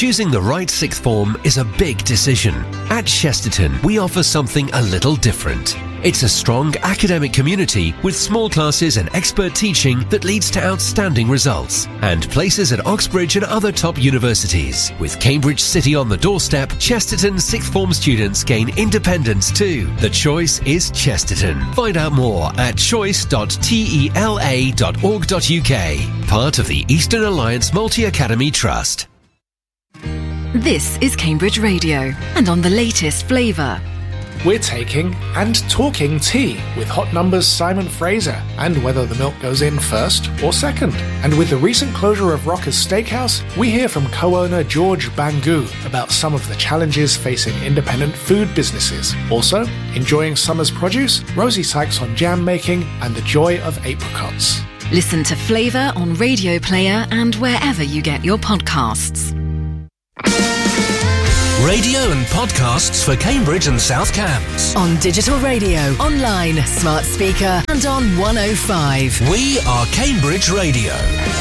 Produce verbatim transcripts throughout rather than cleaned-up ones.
choosing the right sixth form is a big decision. At Chesterton, we offer something a little different. It's a strong academic community with small classes and expert teaching that leads to outstanding results, and places at Oxbridge and other top universities. With Cambridge City on the doorstep, Chesterton sixth form students gain independence too. The choice is Chesterton. Find out more at choice dot tela dot org dot uk, part of the Eastern Alliance Multi-Academy Trust. This is Cambridge Radio, and on the latest flavour. We're taking and talking tea with Hot Numbers Simon Fraser and whether the milk goes in first or second. And with the recent closure of Rockers Steakhouse, we hear from co-owner George Bangu about some of the challenges facing independent food businesses. Also, enjoying summer's produce, Rosie Sykes on jam making and the joy of apricots. Listen to Flavour on Radio Player and wherever you get your podcasts. Radio and podcasts for Cambridge and South Cambs. On digital radio, online, smart speaker, and on one oh five. We are Cambridge Radio.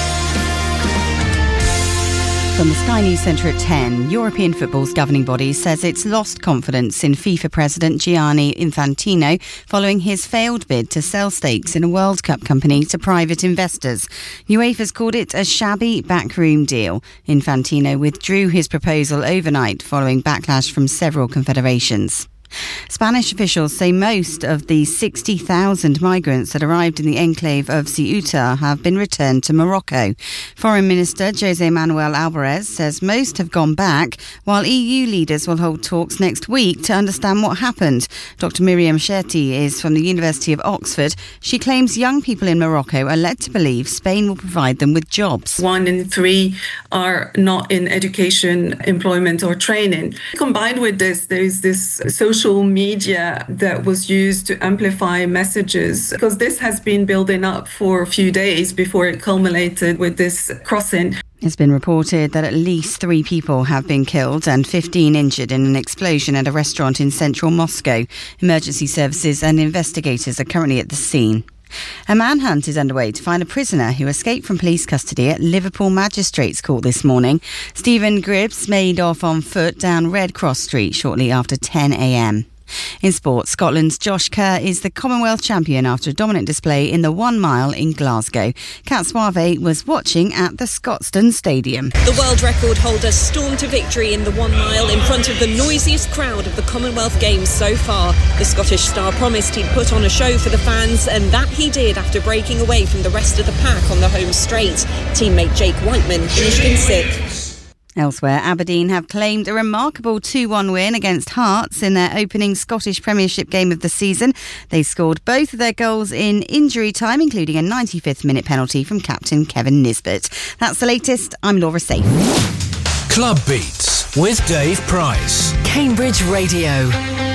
From the Sky News Centre at ten, European football's governing body says it's lost confidence in FIFA President Gianni Infantino following his failed bid to sell stakes in a World Cup company to private investors. UEFA's called it a shabby backroom deal. Infantino withdrew his proposal overnight following backlash from several confederations. Spanish officials say most of the sixty thousand migrants that arrived in the enclave of Ceuta have been returned to Morocco. Foreign Minister José Manuel Alvarez says most have gone back, while E U leaders will hold talks next week to understand what happened. Doctor Miriam Shetty is from the University of Oxford. She claims young people in Morocco are led to believe Spain will provide them with jobs. One in three are not in education, employment or training. Combined with this, there is this social Social media that was used to amplify messages, because this has been building up for a few days before it culminated with this crossing. It's been reported that at least three people have been killed and fifteen injured in an explosion at a restaurant in central Moscow. Emergency services and investigators are currently at the scene. A manhunt is underway to find a prisoner who escaped from police custody at Liverpool Magistrates Court this morning. Stephen Gribbs made off on foot down Red Cross Street shortly after ten a.m. In sport, Scotland's Josh Kerr is the Commonwealth champion after a dominant display in the one mile in Glasgow. Kat Suave was watching at the Scotstoun Stadium. The world record holder stormed to victory in the one mile in front of the noisiest crowd of the Commonwealth Games so far. The Scottish star promised he'd put on a show for the fans, and that he did after breaking away from the rest of the pack on the home straight. Teammate Jake Whiteman finished in sixth. Elsewhere, Aberdeen have claimed a remarkable two one win against Hearts in their opening Scottish Premiership game of the season. They scored both of their goals in injury time, including a ninety-fifth minute penalty from captain Kevin Nisbet. That's the latest. I'm Laura Safe. Club Beats with Dave Price. Cambridge Radio.